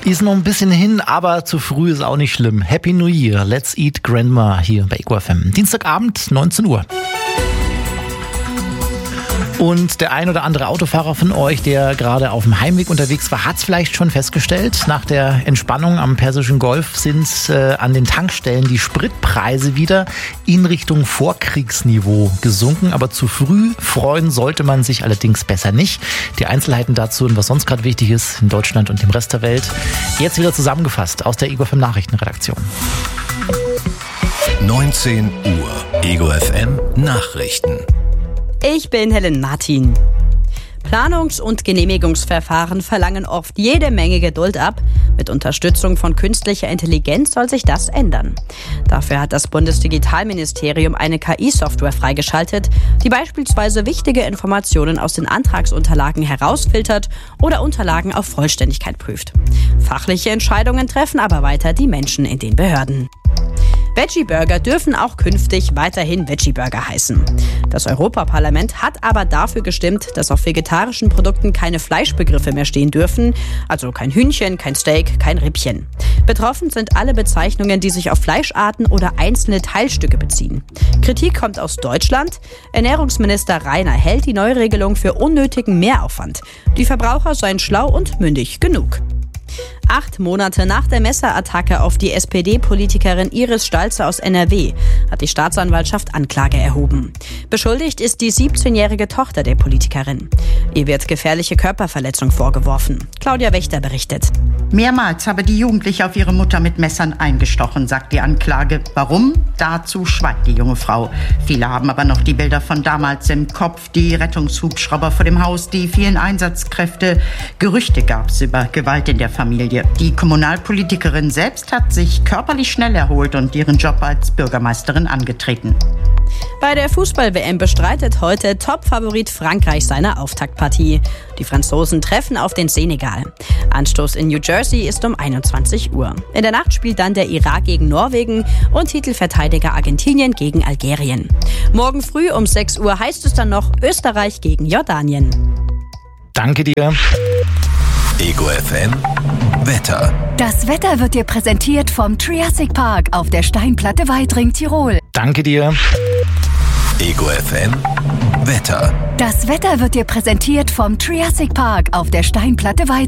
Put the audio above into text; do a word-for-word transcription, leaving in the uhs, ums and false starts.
Ist noch ein bisschen hin, aber zu früh ist auch nicht schlimm. Happy New Year, Let's Eat Grandma hier bei Ego F M. Dienstagabend, neunzehn Uhr. Und der ein oder andere Autofahrer von euch, der gerade auf dem Heimweg unterwegs war, hat es vielleicht schon festgestellt. Nach der Entspannung am Persischen Golf sind äh, an den Tankstellen die Spritpreise wieder in Richtung Vorkriegsniveau gesunken. Aber zu früh freuen sollte man sich allerdings besser nicht. Die Einzelheiten dazu und was sonst gerade wichtig ist in Deutschland und dem Rest der Welt, jetzt wieder zusammengefasst aus der Ego F M Nachrichtenredaktion. neunzehn Uhr, Ego F M Nachrichten. Ich bin Helen Martin. Planungs- und Genehmigungsverfahren verlangen oft jede Menge Geduld ab. Mit Unterstützung von künstlicher Intelligenz soll sich das ändern. Dafür hat das Bundesdigitalministerium eine K I-Software freigeschaltet, die beispielsweise wichtige Informationen aus den Antragsunterlagen herausfiltert oder Unterlagen auf Vollständigkeit prüft. Fachliche Entscheidungen treffen aber weiter die Menschen in den Behörden. Veggie-Burger dürfen auch künftig weiterhin Veggie-Burger heißen. Das Europaparlament hat aber dafür gestimmt, dass auf vegetarischen Produkten keine Fleischbegriffe mehr stehen dürfen, also kein Hühnchen, kein Steak, kein Rippchen. Betroffen sind alle Bezeichnungen, die sich auf Fleischarten oder einzelne Teilstücke beziehen. Kritik kommt aus Deutschland. Ernährungsminister Rainer hält die Neuregelung für unnötigen Mehraufwand. Die Verbraucher seien schlau und mündig genug. Acht Monate nach der Messerattacke auf die S P D-Politikerin Iris Stalzer aus N R W hat die Staatsanwaltschaft Anklage erhoben. Beschuldigt ist die siebzehnjährige Tochter der Politikerin. Ihr wird gefährliche Körperverletzung vorgeworfen. Claudia Wächter berichtet. Mehrmals habe die Jugendliche auf ihre Mutter mit Messern eingestochen, sagt die Anklage. Warum? Dazu schweigt die junge Frau. Viele haben aber noch die Bilder von damals im Kopf, die Rettungshubschrauber vor dem Haus, die vielen Einsatzkräfte. Gerüchte gab es über Gewalt in der Familie. Die Kommunalpolitikerin selbst hat sich körperlich schnell erholt und ihren Job als Bürgermeisterin angetreten. Bei der Fußball-W M bestreitet heute Top-Favorit Frankreich seine Auftaktpartie. Die Franzosen treffen auf den Senegal. Anstoß in New Jersey ist um einundzwanzig Uhr. In der Nacht spielt dann der Irak gegen Norwegen und Titelverteidiger Argentinien gegen Algerien. Morgen früh um sechs Uhr heißt es dann noch Österreich gegen Jordanien. Danke dir. Ego F M Wetter. Das Wetter wird dir präsentiert vom Triassic Park auf der Steinplatte Weitring, Tirol. Danke dir. Ego F M Wetter. Das Wetter wird dir präsentiert vom Triassic Park auf der Steinplatte Weitring.